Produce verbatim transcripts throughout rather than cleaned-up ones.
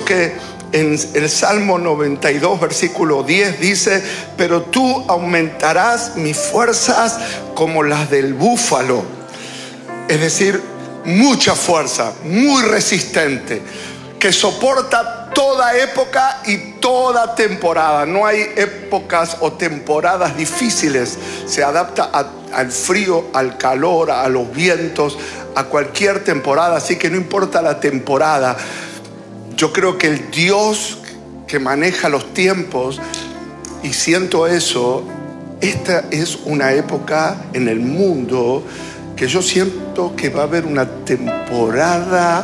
que en el Salmo noventa y dos, versículo diez dice: pero tú aumentarás mis fuerzas como las del búfalo. Es decir, mucha fuerza, muy resistente, que soporta toda época y toda temporada. No hay épocas o temporadas difíciles. Se adapta a, al frío, al calor, a los vientos, a cualquier temporada. Así que no importa la temporada. Yo creo que el Dios que maneja los tiempos, y siento eso, esta es una época en el mundo que yo siento que va a haber una temporada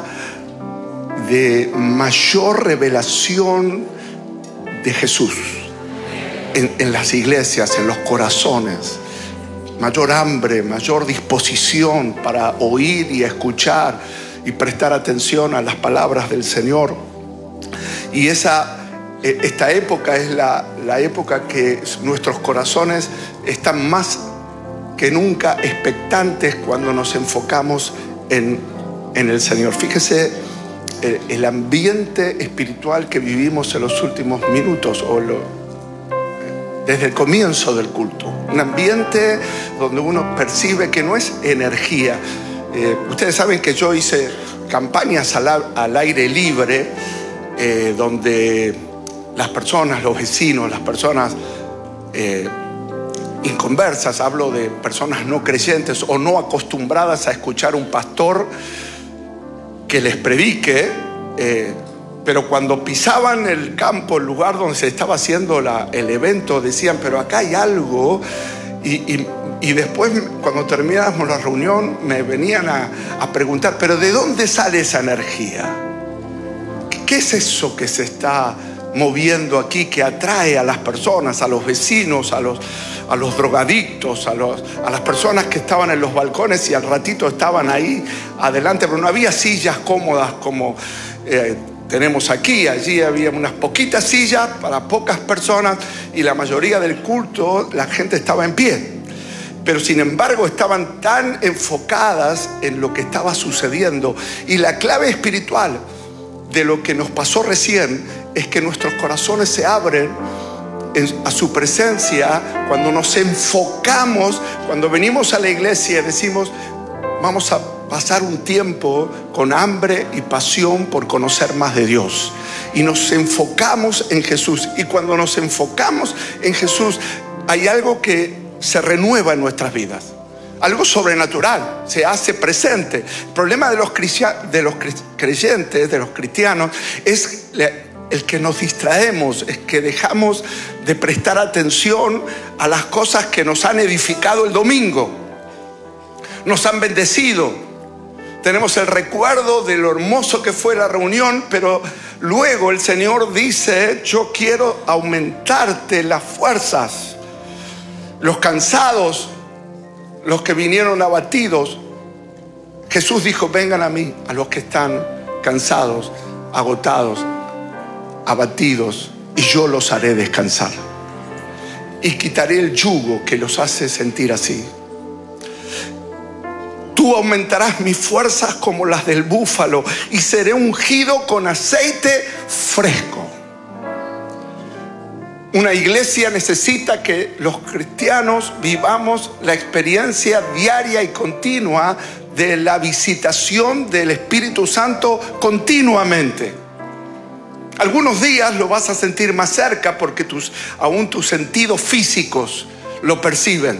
de mayor revelación de Jesús en, en las iglesias, en los corazones. Mayor hambre, mayor disposición para oír y escuchar y prestar atención a las palabras del Señor. Y esa, esta época es la, la época que nuestros corazones están más que nunca expectantes cuando nos enfocamos en, en el Señor. Fíjese el, el ambiente espiritual que vivimos en los últimos minutos, o lo, desde el comienzo del culto. Un ambiente donde uno percibe que no es energía. Eh, ustedes saben que yo hice campañas al, al aire libre, eh, donde las personas, los vecinos, las personas eh, inconversas, hablo de personas no creyentes o no acostumbradas a escuchar un pastor que les predique, eh, pero cuando pisaban el campo, el lugar donde se estaba haciendo la, el evento, decían: pero acá hay algo. Y, y, y después, cuando terminábamos la reunión, me venían a, a preguntar: pero ¿de dónde sale esa energía? ¿Qué es eso que se está moviendo aquí, que atrae a las personas, a los vecinos, a los, a los drogadictos, a, los, a las personas que estaban en los balcones y al ratito estaban ahí adelante? Pero no había sillas cómodas como eh, tenemos aquí. Allí había unas poquitas sillas para pocas personas y la mayoría del culto la gente estaba en pie. Pero sin embargo estaban tan enfocadas en lo que estaba sucediendo. Y la clave espiritual de lo que nos pasó recién es que nuestros corazones se abren a su presencia cuando nos enfocamos, cuando venimos a la iglesia y decimos: vamos a pasar un tiempo con hambre y pasión por conocer más de Dios. Y nos enfocamos en Jesús. Y cuando nos enfocamos en Jesús, hay algo que se renueva en nuestras vidas. Algo sobrenatural se hace presente. El problema de los, de los creyentes, de los cristianos, es el que nos distraemos, es que dejamos de prestar atención a las cosas que nos han edificado el domingo, nos han bendecido. Tenemos el recuerdo de lo hermoso que fue la reunión, pero luego el Señor dice: yo quiero aumentarte las fuerzas. Los cansados, los que vinieron abatidos, Jesús dijo: vengan a mí, a los que están cansados, agotados, abatidos, y yo los haré descansar. Y quitaré el yugo que los hace sentir así. Tú aumentarás mis fuerzas como las del búfalo, y seré ungido con aceite fresco. Una iglesia necesita que los cristianos vivamos la experiencia diaria y continua de la visitación del Espíritu Santo continuamente. Algunos días lo vas a sentir más cerca porque tus, aún tus sentidos físicos lo perciben.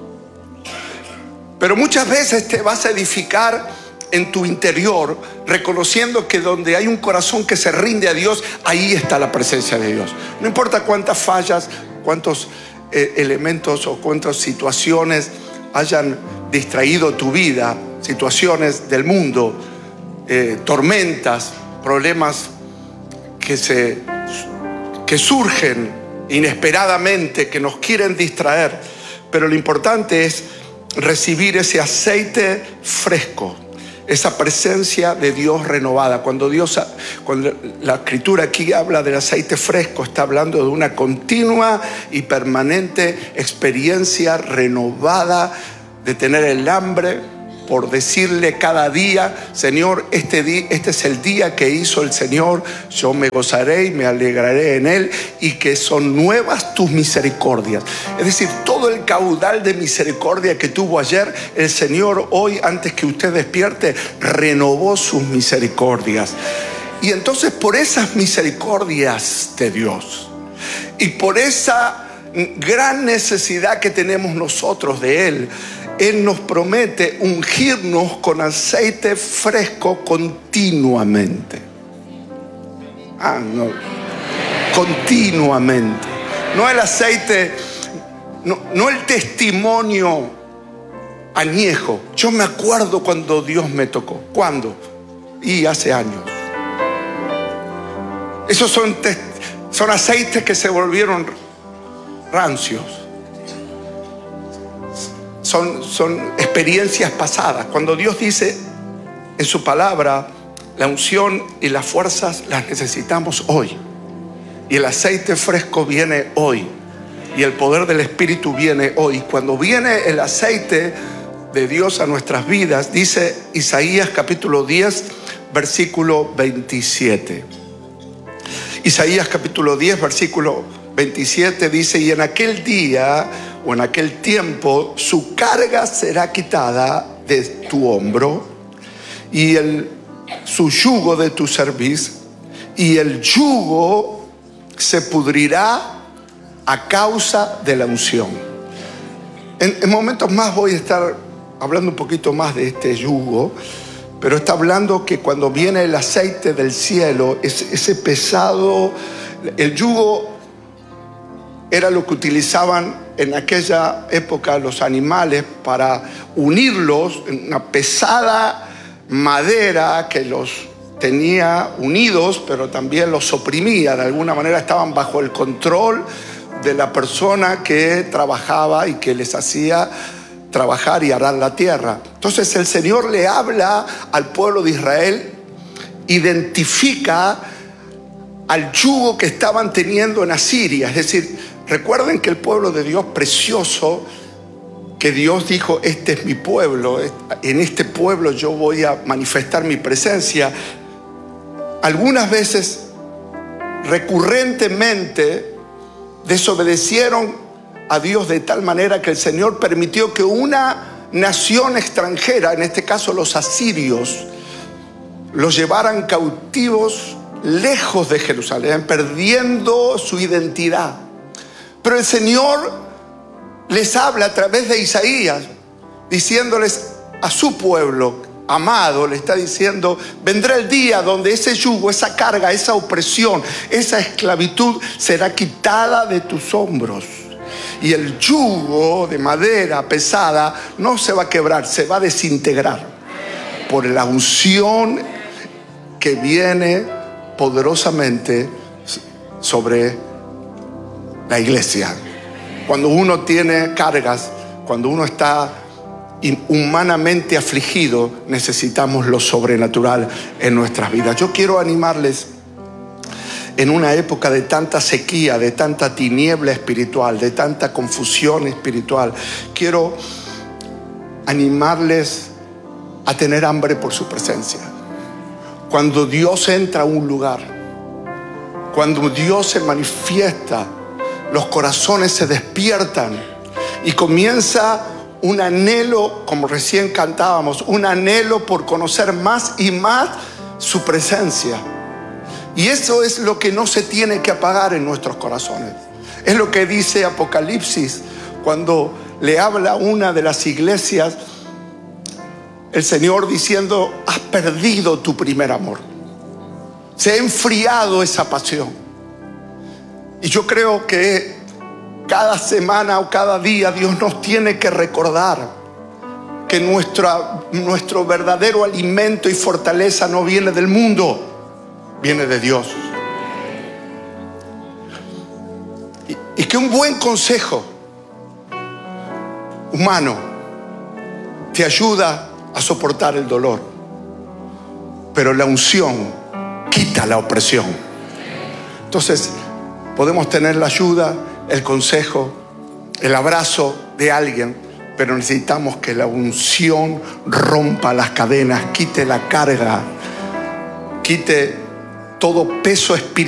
Pero muchas veces te vas a edificar en tu interior, reconociendo que donde hay un corazón que se rinde a Dios, ahí está la presencia de Dios. No importa cuántas fallas, cuántos eh, elementos o cuántas situaciones hayan distraído tu vida, situaciones del mundo, eh, tormentas, problemas que, se, que surgen inesperadamente, que nos quieren distraer. Pero lo importante es recibir ese aceite fresco, esa presencia de Dios renovada. Cuando Dios, cuando la escritura aquí habla del aceite fresco, está hablando de una continua y permanente experiencia renovada de tener el hambre por decirle cada día: Señor, este, día, este es el día que hizo el Señor, yo me gozaré y me alegraré en él, y que son nuevas tus misericordias. Es decir, todo el caudal de misericordia que tuvo ayer, el Señor hoy, antes que usted despierte, renovó sus misericordias. Y entonces, por esas misericordias de Dios y por esa gran necesidad que tenemos nosotros de Él, Él nos promete ungirnos con aceite fresco continuamente. Ah, no. Continuamente. No el aceite, no, no el testimonio añejo. Yo me acuerdo cuando Dios me tocó. ¿Cuándo? Y hace años. Esos son, son aceites que se volvieron rancios. Son, son experiencias pasadas. Cuando Dios dice en su palabra, la unción y las fuerzas las necesitamos hoy, y el aceite fresco viene hoy, y el poder del Espíritu viene hoy. Cuando viene el aceite de Dios a nuestras vidas, dice Isaías capítulo diez, versículo veintisiete. Isaías capítulo diez, versículo veintisiete dice: y en aquel día o en aquel tiempo su carga será quitada de tu hombro, y el, su yugo de tu cerviz, y el yugo se pudrirá a causa de la unción. En, en momentos más voy a estar hablando un poquito más de este yugo, pero está hablando que cuando viene el aceite del cielo, ese, ese pesado, el yugo era lo que utilizaban en aquella época los animales para unirlos, en una pesada madera que los tenía unidos, pero también los oprimía. De alguna manera estaban bajo el control de la persona que trabajaba y que les hacía trabajar y arar la tierra. Entonces el Señor le habla al pueblo de Israel, identifica al yugo que estaban teniendo en Asiria. Es decir, recuerden que el pueblo de Dios precioso, que Dios dijo: este es mi pueblo, en este pueblo yo voy a manifestar mi presencia. Algunas veces, recurrentemente, desobedecieron a Dios de tal manera que el Señor permitió que una nación extranjera, en este caso los asirios, los llevaran cautivos lejos de Jerusalén, perdiendo su identidad. Pero el Señor les habla a través de Isaías, diciéndoles a su pueblo amado, le está diciendo: vendrá el día donde ese yugo, esa carga, esa opresión, esa esclavitud será quitada de tus hombros. Y el yugo de madera pesada no se va a quebrar, se va a desintegrar por la unción que viene poderosamente sobre la iglesia. Cuando uno tiene cargas, cuando uno está humanamente afligido, necesitamos lo sobrenatural en nuestras vidas. Yo quiero animarles en una época de tanta sequía, de tanta tiniebla espiritual, de tanta confusión espiritual. Quiero animarles a tener hambre por su presencia. Cuando Dios entra a un lugar, cuando Dios se manifiesta, los corazones se despiertan y comienza un anhelo, como recién cantábamos, un anhelo por conocer más y más su presencia. Y eso es lo que no se tiene que apagar en nuestros corazones. Es lo que dice Apocalipsis cuando le habla a una de las iglesias, el Señor diciendo: has perdido tu primer amor. Se ha enfriado esa pasión. Y yo creo que cada semana o cada día Dios nos tiene que recordar que nuestra, nuestro verdadero alimento y fortaleza no viene del mundo, viene de Dios. Y, y que un buen consejo humano te ayuda a soportar el dolor, pero la unción quita la opresión. Entonces podemos tener la ayuda, el consejo, el abrazo de alguien, pero necesitamos que la unción rompa las cadenas, quite la carga, quite todo peso espiritual